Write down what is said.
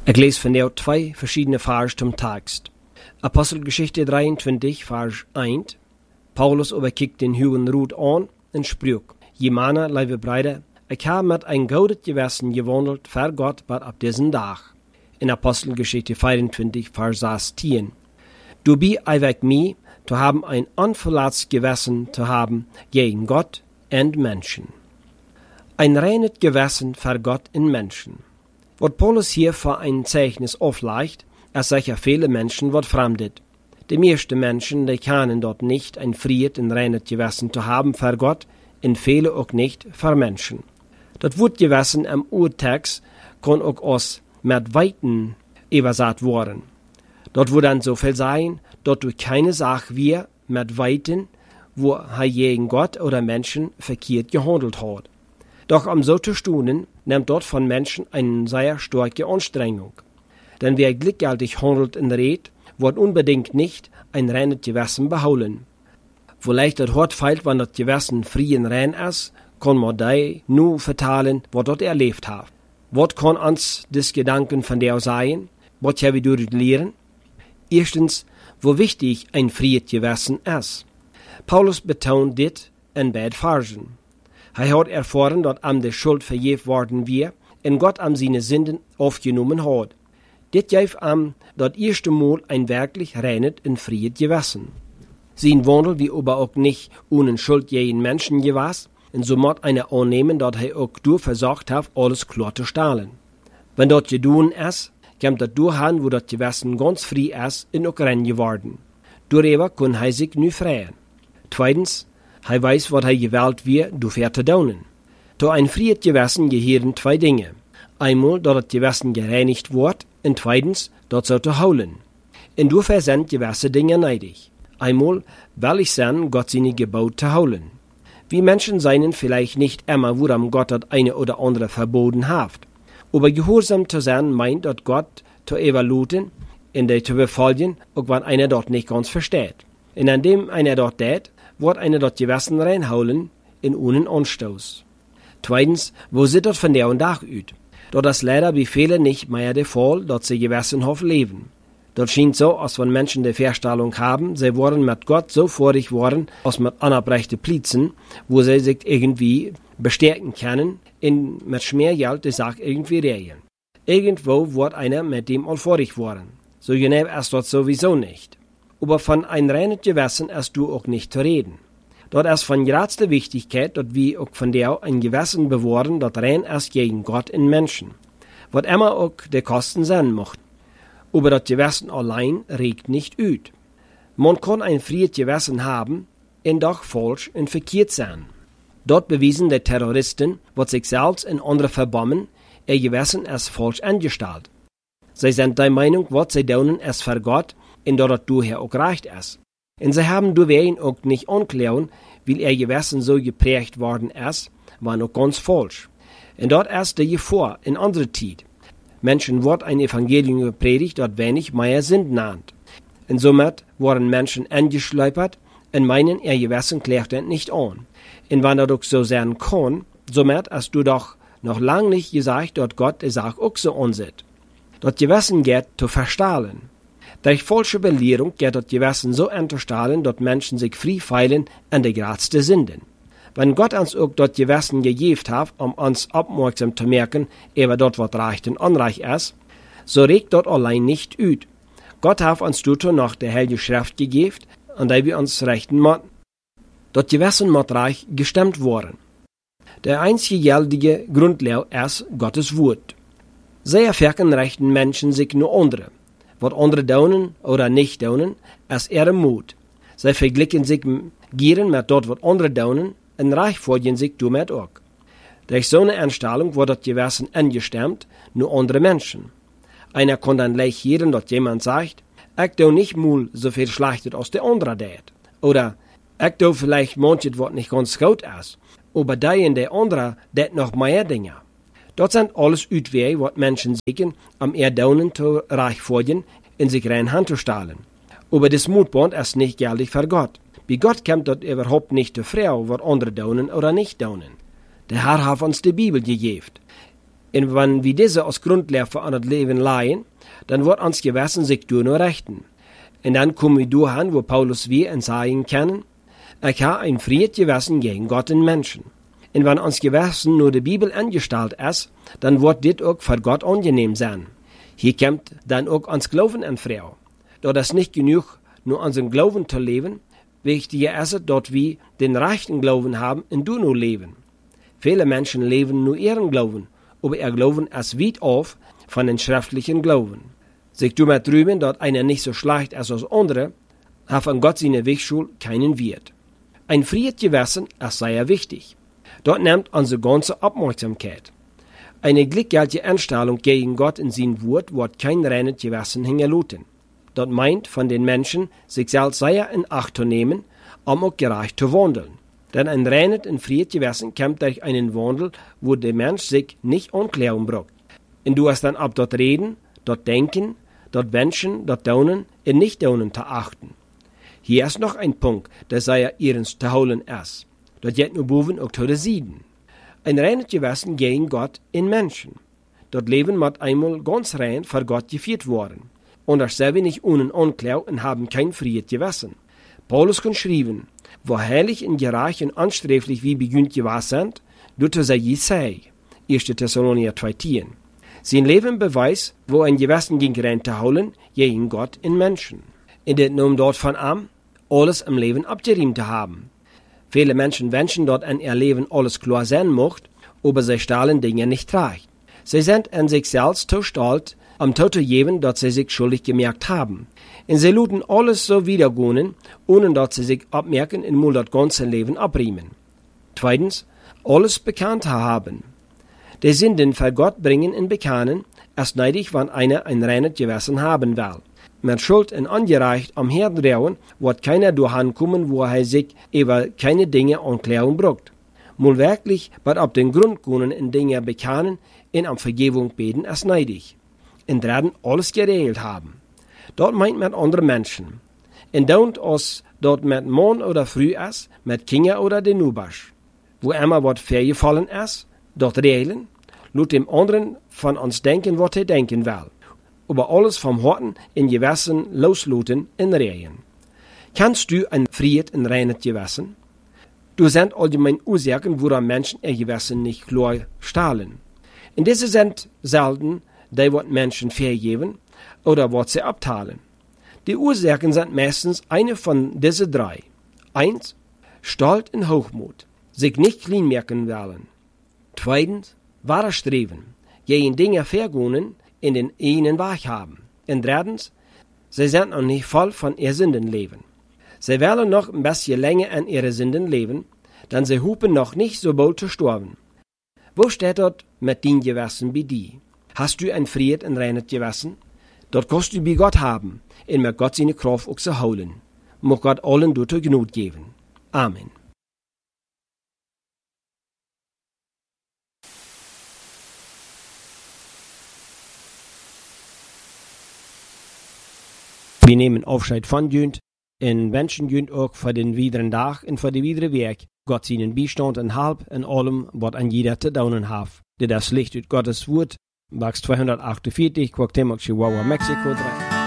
Ik lees vandaag 2 verschiedene Verse zum Text. Apostelgeschichte 23, Vers 1. Paulus überkickt den Hugen Ruth an und spricht: Je Männer, liebe Brüder, ich habe mit ein gutes Gewissen gewandelt vor Gott bis ab diesen Tag. In Apostelgeschichte 24, Vers 16. Du bist einfach mir, zu haben ein unverletztes Gewissen zu haben gegen Gott und Menschen. Ein reines Gewissen vor Gott und Menschen. Was Paulus hier für ein Zeichnis auflegt, ist sicher viele Menschen was fremdet. Die meisten Menschen, die können dort nicht ein fried und reines Gewissen zu haben vor Gott, und viele auch nicht für Menschen. Das Wort Gewissen im Urtext kann auch aus mit Weiten übersetzt worden. Dort würde dann so viel sein, dass du keine Sache wir mit Weiten, wo er gegen Gott oder Menschen verkehrt gehandelt hat. Doch um so zu tun, nimmt dort von Menschen eine sehr starke Anstrengung. Denn wer gleichgültig handelt und redet, wird unbedingt nicht ein reines Gewissen beholen. Vielleicht das Hort fehlt, wenn das Gewissen frei und rein ist, kann man dir nur vertalen, was dort erlebt hat. Was kann uns des Gedanken von der sein? Was haben wir dort lernen? Erstens, wo wichtig ein freies Gewissen ist. Paulus betont dit in beiden Versen. Er hat erfahren, dass ihm die Schuld vergeben worden war und Gott ihm seine Sünden aufgenommen hat. Dit gab ihm das erste Mal ein wirklich reines und freies Gewissen. Sein Wandel wie aber auch nicht ohne Schuld jeden Menschen gewesen, und so muss einer annehmen, dass er auch durch versucht hat, alles klar zu stellen. Wenn das getan ist, kommt das durchhin, wo das Gewissen ganz frei ist und auch rein geworden. Darüber kann er sich nu freien. Zweitens, er weiß, was er gewählt wird, dafür zu tun. Zu ein freies Gewissen gehören 2 Dinge. Einmal, dass das Gewissen gereinigt wird, und zweitens, das so zu holen. Und dafür sind gewisse Dinge nötig. Einmal will ich sein, Gott seine Gebote zu holen. Wir Menschen seien vielleicht nicht immer, woran Gott das eine oder andere verboten hat. Aber gehorsam zu sein meint, dass Gott zu evaluieren, in der zu befolgen, auch wenn einer dort nicht ganz versteht. Und an dem einer dort tät, wird einer dort Gewissen reinholen, in ohne Anstoß. Zweitens, wo sieht das von der und Tag ut? Dort ist leider bei vielen nicht mehr der Fall, dass sie gewissenhaft leben. Dort scheint so, als wenn Menschen die Vorstellung haben, sie wollen mit Gott so vorig worden, als mit anerbrachten Plätzen, wo sie sich irgendwie bestärken können, und mit Schmiergeld die Sache irgendwie regeln. Irgendwo wird einer mit dem all vorig worden. So genau ist das sowieso nicht. Aber von ein reines Gewissen ist du auch nicht zu reden. Dort ist von größter Wichtigkeit, dass wir auch von der ein Gewissen bewahren, das rein ist gegen Gott und Menschen. Was immer auch die Kosten sein mochten. Aber das Gewissen allein regt nicht ut. Man kann ein freies Gewissen haben und doch falsch und verkehrt sein. Dort bewiesen die Terroristen, was sich selbst und andere verbommen, ihr Gewissen ist falsch angestellt. Sie sind der Meinung, was sie tun, ist für Gott, und dort das daher auch recht ist. Und sie haben ihn auch nicht anklären, weil ihr Gewissen so geprägt worden ist, war noch ganz falsch. Und dort ist die Gefahr in andere Zeit. Menschen wird ein Evangelium gepredigt, das wenig mehr Sinn nannt. Und somit wurden Menschen angeschleupert und meinen, ihr Gewissen klärt nicht an. Und wenn das auch so sein kann, somit hast du doch noch lang nicht gesagt, dass Gott die Sache auch so ansieht. Das Gewissen geht zu verstahlen. Durch falsche Belehrung geht das Gewissen so anzustahlen, dass Menschen sich frei feilen an die größten Sünden. Wenn Gott uns auch das Gewissen gegeben hat, um uns aufmerksam zu merken, über das, was recht und unrecht ist, so regt das allein nicht ut. Gott hat uns dazu noch die Heilige Schrift gegeben, an der wir uns rechten müssen. Das Gewissen muss reich gestimmt worden. Der einzige gültige Grundlehre ist Gottes Wort. Sehr verken rechten Menschen sich nur andere. Was andere tun oder nicht tun, ist ihre Mut. Sie vergleichen sich gern mit dort, was andere tun, und rechtfertigen sich damit auch. Durch so eine Einstellung wird das Gewissen angestimmt, nur andere Menschen. Einer kann dann leicht hören, dass jemand sagt, ich tu nicht mal so viel Schlechtes als der andere tät. Oder, ich tu vielleicht manches, was nicht ganz gut ist, aber der und der andere tät noch mehr Dinge. Das sind alles Utwege, was Menschen suchen, um ihr Daunen zu rechtfertigen und sich rein anzustellen. Aber das Mutband ist nicht geldig für Gott. Bei Gott kommt das überhaupt nicht zur Frage, was andere daunen oder nicht daunen. Der Herr hat uns die Bibel gegeben. En wenn wir diese als Grundlehre an het Leben leihen, dann wird ons Gewissen sich door nur rechten. En dan komen we doorheen wo Paulus weer en sagen kennen, ich habe ein fried Gewissen gegen Gott und Menschen. En wenn ons Gewissen nur die Bibel angestellt ist, dann wird dit auch für Gott angenehm sein. Hier kommt dann auch ans Glauben an Frau. Dort ist nicht genug, nur unseren Glauben zu leben, wichtiger ist es, dass wir den rechten Glauben haben und du nur leben. Viele Menschen leben nur ihren Glauben, aber ihr Glauben ist weit auf von den schriftlichen Glauben. Sich damit drüben, dass einer nicht so schlecht ist als andere, hat von Gott seine Wegschule keinen Wert. Ein fried Gewissen ist sehr wichtig. Dort nimmt unsere ganze Aufmerksamkeit. Eine gleichgültige Einstellung gegen Gott in sein Wort wird kein reines Gewissen hinterlassen. Dort meint von den Menschen, sich selbst sehr in Acht zu nehmen, um auch gerecht zu wandeln. Denn ein reines und fried Gewissen kommt durch einen Wandel, wo der Mensch sich nicht anklärung braucht. Und du hast dann ab dort reden, dort denken, dort wünschen, dort tun und nicht tun zu achten. Hier ist noch ein Punkt, der sehr ihrens zu holen ist. Dort geht nur boven auch zu den Sieden. Ein reines Gewissen gegen Gott in Menschen. Dort leben mit einmal ganz rein vor Gott geführt worden. Und das selber nicht ohne Anklau und haben kein fried Gewissen. Paulus kann schreiben, wo heilig und gerecht und ansträflich wie beginnt gewahr sind, dort sei je sei. 1. Thessalonicher 2,10. Sein Leben beweist, wo ein Gewissen gegen rein zu holen, gegen Gott in Menschen. In den Namen dort von an, alles im Leben abgeriemt zu haben. Viele Menschen wünschen dort an ihr Leben alles klar sein mocht, aber sie stahlen Dinge nicht recht. Sie sind an sich selbst zu stolz, am zu geben, dass sie sich schuldig gemerkt haben. Und sie luden alles so wiedergehen, ohne dass sie sich abmerken und mal das ganze Leben abriemen. Zweitens, alles bekannt haben. Die Sünden vor Gott bringen und bekennen, erst neidig, wenn einer ein reines Gewissen haben will. Mit Schuld und Ungerecht am Herdrehen wird keiner durchkommen, wo er sich über keine Dinge Anklärung braucht. Mal wirklich, wird ab den Grund gehen in Dinge bekennen und um Vergebung beten erst neidig. Und werden alles geregelt haben. Dort meint man andere Menschen. Und don't os dort mit Mann oder Früh ist, mit Kinder oder den Nubasch. Wo immer was vorgefallen ist, dort regeln, laut dem anderen von uns denken, was er denken will. Aber alles vom Horten in Gewissen losluten in Regeln. Kannst du ein fried und reines Gewissen? Du sind allgemein Ursachen, woran Menschen ihr Gewissen nicht klar stahlen. Und diese sind selten, die wird Menschen vergeben oder wird sie abteilen. Die Ursachen sind meistens eine von diesen drei. 1. Stolz und Hochmut, sich nicht klein merken wollen. 2. Wahre Streben, gegen Dinge vergehen, in den ihnen wahrhaben. Und 3. Sie sind noch nicht voll von ihr Sünden leben. Sie wollen noch ein bisschen länger an ihre Sünden leben, denn sie hupen noch nicht so bald zu sterben. Wo steht dort mit dein Gewissen bei dir? Hast du ein fried und reines Gewissen? Dort kannst du bei Gott haben, und mit Gott seine Kraft auch zu holen. Mag Gott allen dort Gnut geben. Amen. Wir nehmen Aufscheid von Jünd und wünschen Jünd auch für den weiteren Tag und für den weiteren Weg Gott seinen Beistand und Halb in allem, was an jeder zu daunen hat. Der das Licht aus Gottes Wort, Box 248, Cuauhtémoc, Chihuahua, Mexiko 3.